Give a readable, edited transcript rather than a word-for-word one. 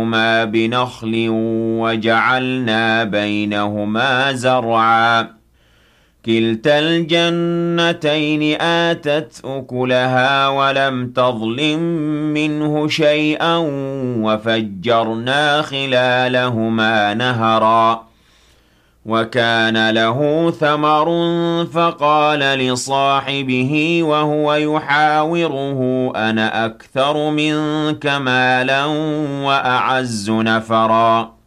ما بنخل وجعلنا بينهما زرعا كلتا الجنتين آتت أكلها ولم تظلم منه شيئا وفجرنا خلالهما نهرا وكان له ثمر فقال لصاحبه وهو يحاوره أنا أكثر منك مالا وأعز نفرا